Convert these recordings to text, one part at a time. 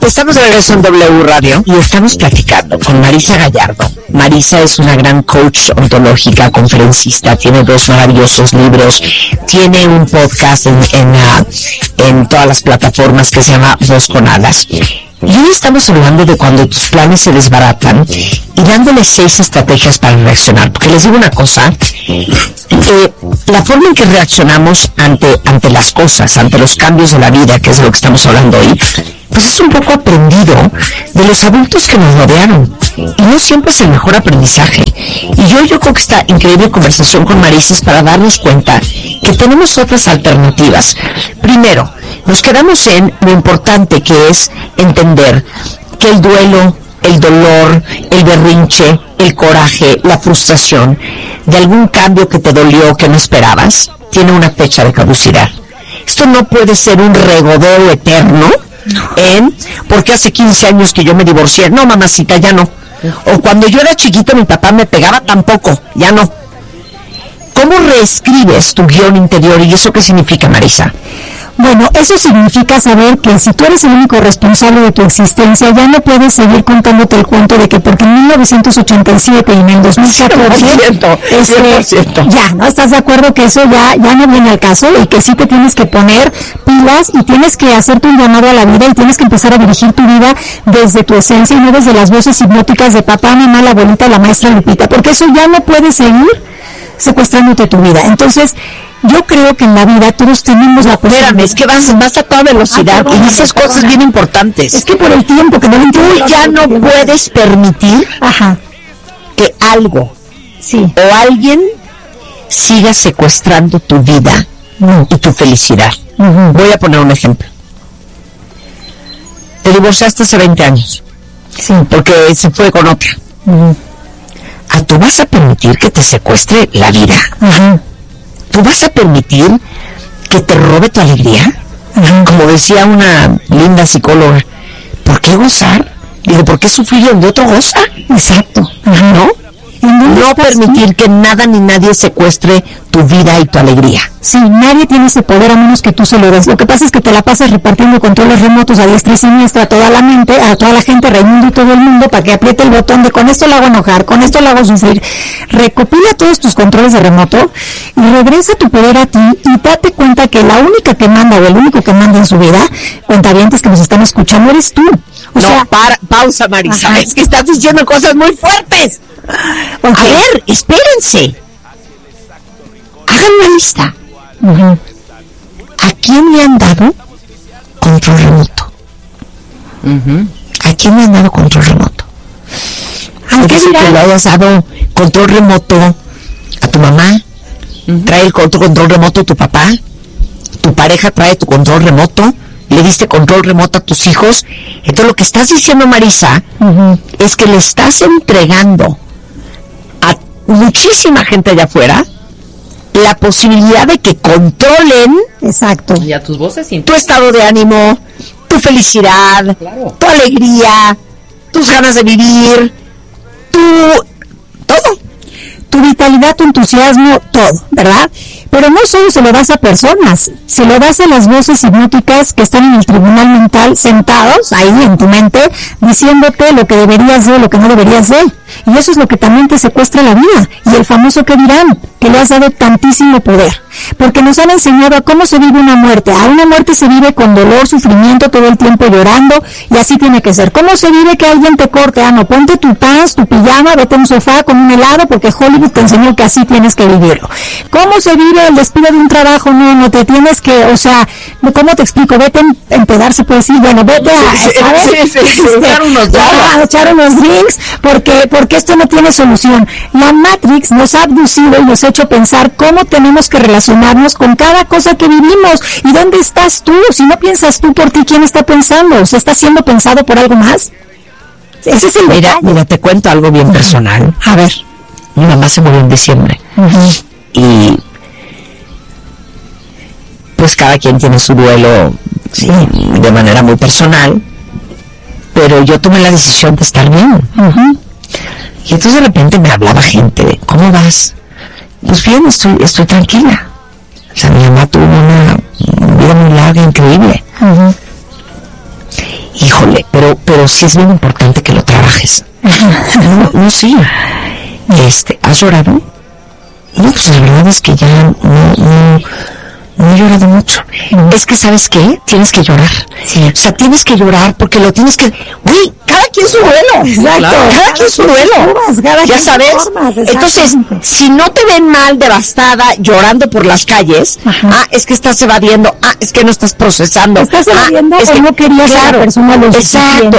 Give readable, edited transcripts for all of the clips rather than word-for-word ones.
Estamos de regreso en W Radio y estamos platicando con Marisa Gallardo. Marisa es una gran coach ontológica, conferencista, tiene 2 maravillosos libros, tiene un podcast en todas las plataformas que se llama Voz con Alas. Y hoy estamos hablando de cuando tus planes se desbaratan y dándoles 6 estrategias para reaccionar. Porque les digo una cosa, la forma en que reaccionamos ante las cosas, ante los cambios de la vida, que es de lo que estamos hablando hoy, pues es un poco aprendido de los adultos que nos rodearon. Y no siempre es el mejor aprendizaje. Y yo creo que esta increíble conversación con Marisa es para darnos cuenta que tenemos otras alternativas. Primero, nos quedamos en lo importante que es entender que el duelo, el dolor, el berrinche, el coraje, la frustración de algún cambio que te dolió, que no esperabas, tiene una fecha de caducidad. Esto no puede ser un regodeo eterno porque hace 15 años que yo me divorcié. No, mamacita, ya no. O cuando yo era chiquito mi papá me pegaba, tampoco, ya no. ¿Cómo reescribes tu guión interior? ¿Y eso qué significa, Marisa? Bueno, eso significa saber que si tú eres el único responsable de tu existencia, ya no puedes seguir contándote el cuento de que porque en 1987 y en el 2014 100%. Ya, ¿no? ¿Estás de acuerdo que eso ya no viene al caso y que sí te tienes que poner pilas y tienes que hacerte un llamado a la vida y tienes que empezar a dirigir tu vida desde tu esencia y no desde las voces hipnóticas de papá, mamá, la abuelita, la maestra Lupita, porque eso ya no puede seguir secuestrándote tu vida. Entonces, yo creo que en la vida todos tenemos la posibilidad. Espérame, es que vas a toda velocidad y dices cosas bien importantes. Es que por el tiempo que no lo entiendo. Tú ya no puedes permitir que algo o alguien siga secuestrando tu vida y tu felicidad. Voy a poner un ejemplo. Te divorciaste hace 20 años. Sí. Porque se fue con otra. ¿Tú vas a permitir que te secuestre la vida? ¿Tú vas a permitir que te robe tu alegría? Como decía una linda psicóloga, ¿por qué gozar? Digo, ¿por qué sufrir donde otro goza? Exacto. ¿No? No permitir que nada ni nadie secuestre tu vida y tu alegría. Sí, nadie tiene ese poder a menos que tú se lo des. Lo que pasa es que te la pasas repartiendo controles remotos a diestra y siniestra a toda la mente, a toda la gente, Raimundo y todo el mundo, para que apriete el botón de con esto lo hago enojar, con esto lo hago sufrir. Recopila todos tus controles de remoto y regresa tu poder a ti y date cuenta que la única que manda o el único que manda en su vida, cuentavientes que nos están escuchando, eres tú. Pausa, Marisa. Es que estás diciendo cosas muy fuertes. A ver, espérense. Hagan una lista. ¿A quién le han dado control remoto? ¿A quién le han dado control remoto? Aunque si te lo hayas dado control remoto a tu mamá, trae el control remoto a tu papá, tu pareja trae tu control remoto, le diste control remoto a tus hijos. Entonces lo que estás diciendo, Marisa, es que le estás entregando a muchísima gente allá afuera la posibilidad de que controlen y a tus voces tu estado de ánimo, tu felicidad, tu alegría, tus ganas de vivir, todo, tu vitalidad, tu entusiasmo, todo, ¿verdad? Pero no solo se lo das a personas, se lo das a las voces hipnóticas que están en el tribunal mental sentados ahí en tu mente diciéndote lo que deberías de, lo que no deberías de. Y eso es lo que también te secuestra la vida. Y el famoso que dirán, que le has dado tantísimo poder. Porque nos han enseñado a cómo se vive una muerte. A una muerte se vive con dolor, sufrimiento, todo el tiempo llorando, y así tiene que ser. ¿Cómo se vive que alguien te corte? No, ponte tu pants, tu pijama, vete a un sofá con un helado, porque Hollywood te enseñó que así tienes que vivirlo. ¿Cómo se vive el despido de un trabajo? No te tienes que, ¿cómo te explico? Vete a empedarse, pues sí, bueno, vete a echar unos drinks, porque esto no tiene solución. La Matrix nos ha abducido y nos ha hecho pensar cómo tenemos que relacionarnos con cada cosa que vivimos. ¿Y dónde estás tú? Si no piensas tú por ti, ¿quién está pensando? ¿Se está siendo pensado por algo más? Ese es el detalle. Mira, te cuento algo bien personal. A ver. Mi mamá se murió en diciembre. Y pues cada quien tiene su duelo de manera muy personal, pero yo tomé la decisión de estar bien. Y entonces de repente me hablaba gente de, ¿cómo vas? Pues bien, estoy tranquila. Mi mamá tuvo una vida muy larga, increíble. híjole, pero sí es bien importante que lo trabajes. No, sí. ¿Has llorado? No, pues la verdad es que ya no he llorado mucho. Es que, ¿sabes qué? Tienes que llorar. Sí. O sea, tienes que llorar porque lo tienes que... Uy, cada quien su duelo. Exacto. Claro. Cada quien su duelo. Ya sabes. Entonces, si no te ven mal, devastada, llorando por las calles, es que estás evadiendo, es que no estás procesando. Estás evadiendo es que no querías a la persona lo Exacto.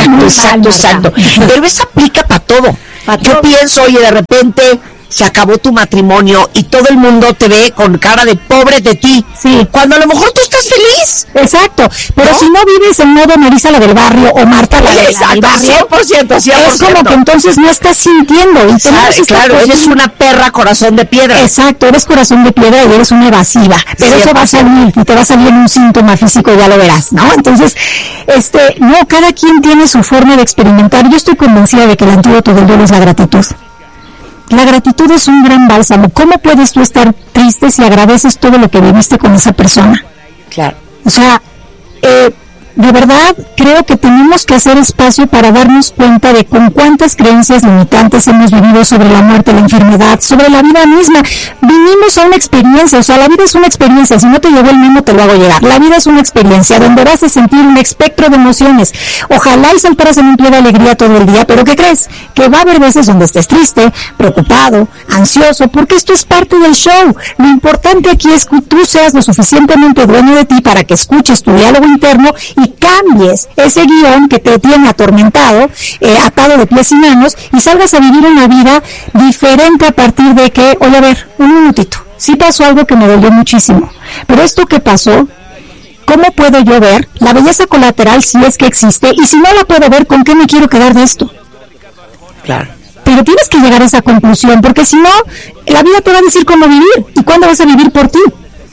Pero eso aplica para todo. Yo pienso, oye, de repente... se acabó tu matrimonio y todo el mundo te ve con cara de pobre de ti. Sí. Cuando a lo mejor tú estás feliz. Exacto. Pero ¿no? Si no vives en modo Marisa la del barrio o Marta la del barrio, 100%. Es como que entonces no estás sintiendo. Y claro, eres una perra corazón de piedra. Exacto, eres corazón de piedra y eres una evasiva. Pero 100%. Eso va a salir y te va a salir un síntoma físico, ya lo verás, ¿no? Entonces, no, cada quien tiene su forma de experimentar. Yo estoy convencida de que el antídoto del duelo es la gratitud. La gratitud es un gran bálsamo. ¿Cómo puedes tú estar triste si agradeces todo lo que viviste con esa persona? Claro. O sea, de verdad creo que tenemos que hacer espacio para darnos cuenta de con cuántas creencias limitantes hemos vivido sobre la muerte, la enfermedad, sobre la vida misma. Vinimos a una experiencia, o sea, la vida es una experiencia. Si no te llegó el memo, te lo hago llegar. La vida es una experiencia donde vas a sentir un espectro de emociones. Ojalá y saltaras en un pie de alegría todo el día, pero ¿qué crees? Que va a haber veces donde estés triste, preocupado, ansioso, porque esto es parte del show. Lo importante aquí es que tú seas lo suficientemente dueño de ti para que escuches tu diálogo interno y cambies ese guión que te tiene atormentado, atado de pies y manos, y salgas a vivir una vida diferente a partir de que, oye, a ver, un minutito, sí pasó algo que me dolió muchísimo, pero esto que pasó, ¿cómo puedo yo ver la belleza colateral si es que existe? Y si no la puedo ver, ¿con qué me quiero quedar de esto? Claro. Pero tienes que llegar a esa conclusión, porque si no, la vida te va a decir cómo vivir, y cuándo vas a vivir por ti.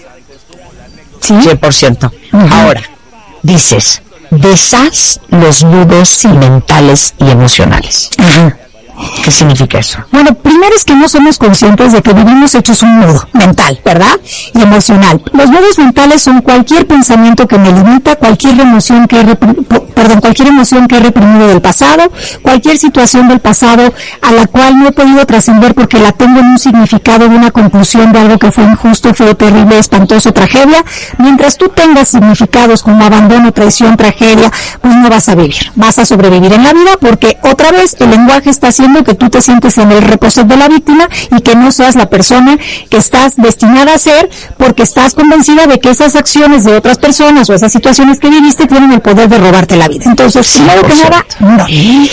¿Sí? 100%. Ahora, dices, deshaz los nudos mentales y emocionales. ¿Qué significa eso? Bueno, primero es que no somos conscientes de que vivimos hechos un nudo mental, ¿verdad? Y emocional. Los nudos mentales son cualquier pensamiento que me limita, cualquier emoción que he reprimido del pasado, cualquier situación del pasado a la cual no he podido trascender porque la tengo en un significado de una conclusión de algo que fue injusto, feo, terrible, espantoso, tragedia. Mientras tú tengas significados como abandono, traición, tragedia, pues no vas a vivir. Vas a sobrevivir en la vida porque otra vez el lenguaje está haciendo que tú te sientes en el reposo de la víctima y que no seas la persona que estás destinada a ser porque estás convencida de que esas acciones de otras personas o esas situaciones que viviste tienen el poder de robarte la vida. Entonces, primero que nada, no.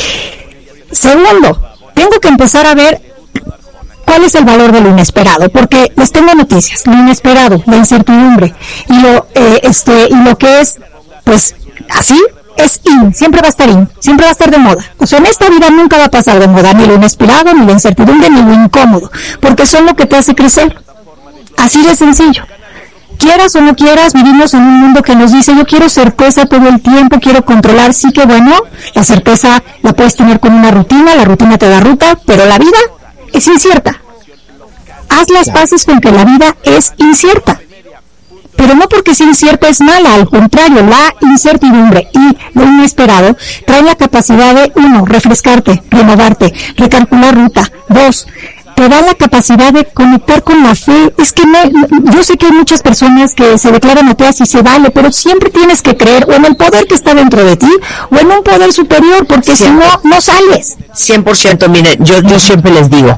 Segundo, tengo que empezar a ver cuál es el valor de lo inesperado, porque les tengo noticias. Lo inesperado, la incertidumbre y lo que es, pues, así, es siempre va a estar siempre va a estar de moda. O sea, en esta vida nunca va a pasar de moda, ni lo inesperado, ni la incertidumbre, ni lo incómodo, porque son lo que te hace crecer. Así de sencillo. Quieras o no quieras, vivimos en un mundo que nos dice, yo quiero certeza todo el tiempo, quiero controlar. Sí, que bueno, la certeza la puedes tener con una rutina, la rutina te da ruta, pero la vida es incierta. Haz las paces con que la vida es incierta. Pero no porque sea incierta es mala, al contrario, la incertidumbre y lo inesperado trae la capacidad de, 1, refrescarte, renovarte, recalcular ruta. 2, te da la capacidad de conectar con la fe. Es que yo sé que hay muchas personas que se declaran ateas y se vale, pero siempre tienes que creer o en el poder que está dentro de ti o en un poder superior, porque si no, no sales. 100%, mire, yo siempre les digo,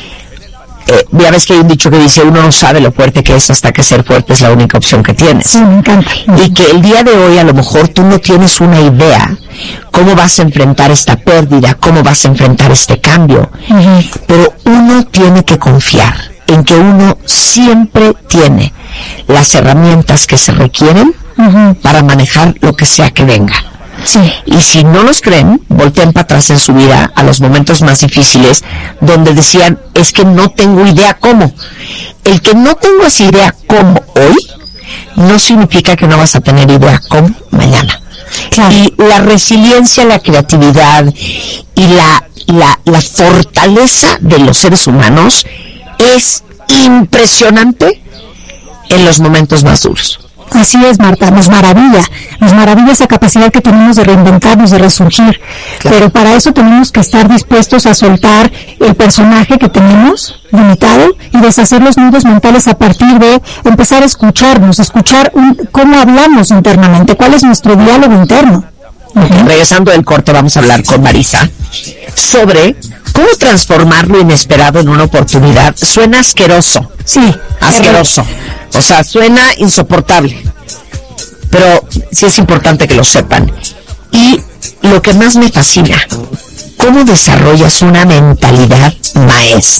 ya ves que hay un dicho que dice, uno no sabe lo fuerte que es hasta que ser fuerte es la única opción que tienes. Sí, me encanta. Y que el día de hoy a lo mejor tú no tienes una idea cómo vas a enfrentar esta pérdida, cómo vas a enfrentar este cambio. Pero uno tiene que confiar en que uno siempre tiene las herramientas que se requieren para manejar lo que sea que venga. Sí. Y si no nos creen, volteen para atrás en su vida a los momentos más difíciles donde decían, es que no tengo idea cómo. El que no tengo esa idea cómo hoy no significa que no vas a tener idea cómo mañana. Claro. Y la resiliencia, la creatividad y la fortaleza de los seres humanos es impresionante en los momentos más duros. Así es, Marta, nos maravilla esa capacidad que tenemos de reinventarnos, de resurgir, claro. Pero para eso tenemos que estar dispuestos a soltar el personaje que tenemos limitado y deshacer los nudos mentales a partir de empezar a escucharnos, escuchar cómo hablamos internamente, cuál es nuestro diálogo interno. Regresando del corte, vamos a hablar con Marisa sobre cómo transformar lo inesperado en una oportunidad. Suena asqueroso. Sí. Asqueroso. O sea, suena insoportable. Pero sí es importante que lo sepan. Y lo que más me fascina, ¿cómo desarrollas una mentalidad maestra?